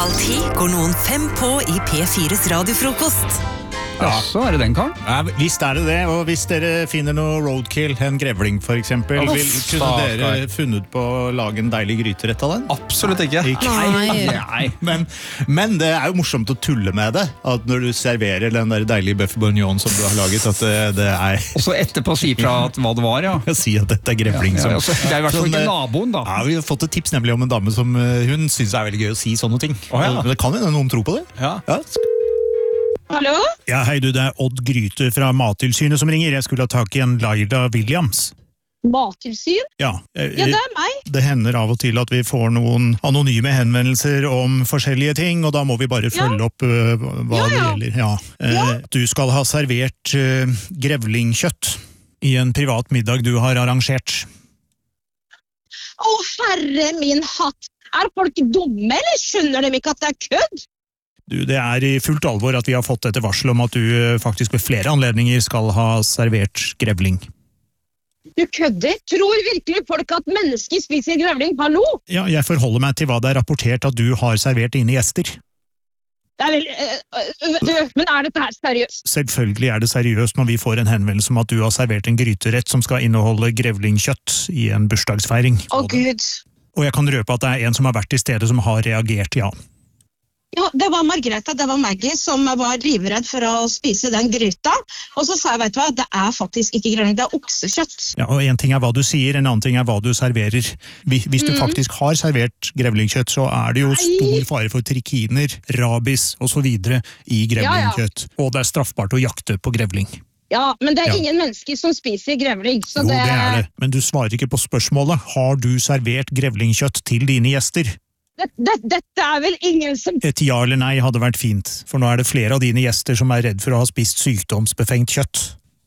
9:30 går noen 5 på I P4s radiofrokost. Ja, så det den, Karl. Ja, visst det det, og hvis dere finner noe roadkill, en grevling for eksempel, kunne dere funnet på å lage en deilig gryterett av den? Absolutt ikke. Nei. Men det jo morsomt å tulle med det, at når du serverer den der deilige bøff bourguignon som du har laget, at det Og så etterpå si fra at hva det var, ja. Jeg sier at dette grevling som... Det I hvert fall ikke naboen, da. Ja, vi har fått et tips nemlig om en dame som hun synes veldig gøy å si sånne ting. Det kan jo noen tro på det. Ja. Hallo? Ja, hei du, det Odd Gryte fra Mattilsynet som ringer. Jeg skulle ha tak I en Laila Williams. Mattilsyn? Ja, Ja, det meg. det hender av og til at vi får noen anonyme henvendelser om forskjellige ting, og da må vi bare følge opp hva det gjelder. Ja. Du skal ha servert grevlingkjøtt I en privat middag du har arrangert. Å, herre min hatt! Folk dumme, eller skjønner de ikke at det kødd? Du, det I fullt alvor at vi har fått dette varsel om at du faktisk ved flere anledninger skal ha servert grevling. Du kødder? Tror virkelig folk at mennesker spiser grevling? Hallo? Ja, jeg forholder meg til hva det rapportert at du har servert dine gjester. Det vel... men dette her seriøst? Selvfølgelig det seriøst når vi får en henvendelse om at du har servert en gryterett som skal inneholde grevlingkjøtt I en bursdagsfeiring. Å, Gud. Og jeg kan røpe at det en som har vært I stedet som har reagert, ja. Ja, det var Margrethe, det var Maggie som var livredd for å spise den gryta. Og så sa jeg, vet du hva, det faktisk ikke grevling, det oksekjøtt. Ja, og en ting hva du sier, en annen ting hva du serverer. Hvis du faktisk har servert grevlingkjøtt, så det jo stor fare for trikiner, rabies og så videre I grevlingkjøtt. Og det straffbart å jakte på grevling. Ja, men det ingen mennesker som spiser grevling. Så jo, det det. Men du svarer ikke på spørsmålet. Har du servert grevlingkjøtt til dine gjester? Dette vel ingen som... Et ja eller nei hadde vært fint, for nå det flere av dine gjester som redd for å ha spist sykdomsbefengt kjøtt.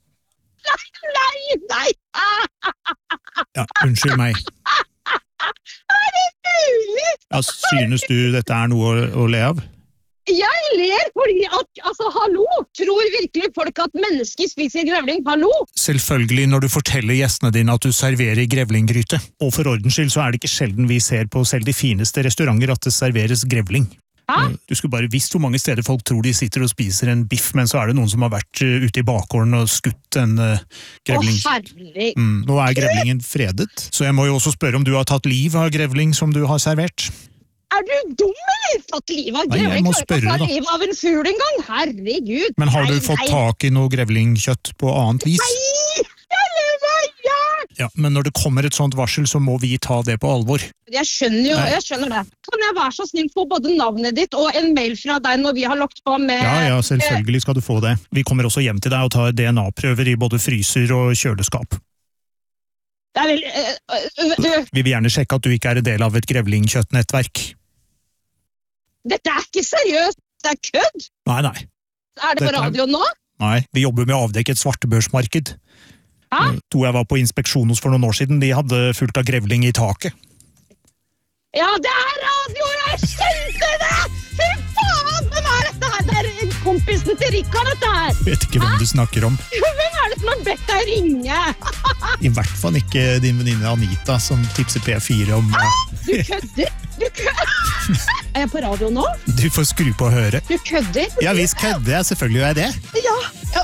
Nei! Ja, unnskyld meg. Det mulig? Ja, synes du dette noe å le av? Jeg ler fordi at, hallo, tror virkelig folk at mennesker spiser grevling, hallo? Selvfølgelig når du forteller gjestene dine at du serverer grevlinggryte. Og for ordens skyld så det ikke sjelden vi ser på selv de fineste restauranter at det serveres grevling. Du skulle bare visst hvor mange steder folk tror de sitter og spiser en biff, men så det noen som har vært ute I bakgården og skutt en grevling. Å, herlig! Nå grevlingen fredet, så jeg må jo også spørre om du har tatt liv av grevling som du har servert. Du dum, eller? Tatt liv av grevling? Nei, jeg må spørre da. da. Liv av en fugl en gang? Herregud! Men har du fått tak I noe grevlingkjøtt på annet vis? Nei! Jeg lever, ja! Ja, men når det kommer et sånt varsel, så må vi ta det på alvor. Jeg skjønner det. Kan jeg være så snill få både navnet ditt og en mail fra deg når vi har lagt på med... Ja, selvfølgelig skal du få det. Vi kommer også hjem til deg og tar DNA-prøver I både fryser og kjøleskap. Det vel... Vi vil gjerne sjekke at du ikke en del av et grevlingkjøttnettverk. Dette ikke seriøst, det kødd? Nei. Det på radio nå? Nei, vi jobber med å avdekke et svartebørsmarked. Hæ? To jeg var på inspeksjon hos for noen år siden, de hadde fullt av grevling I taket. Ja, det radio, jeg skjønte det! Fy faen, hvem dette her? Det kompisen til Rikard, dette her. Vet ikke hvem du snakker om. Hvem det som har bedt deg ringe? I hvert fall ikke din venninne Anita, som tipser P4 om... Du kødder? Jeg på radio nå? Du får skru på og høre. Du kødder? Ja, visst kødder jeg, selvfølgelig jeg det. Ja.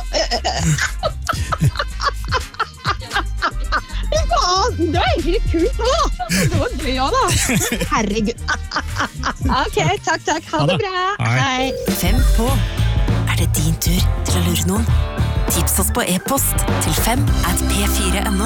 Faen, det egentlig litt kult da. Det var gøy også da. Herregud. Ok, takk. Ha det bra. Hei. 5 på. Det din tur til å lure noen? Tips oss på e-post til 5@p4.no.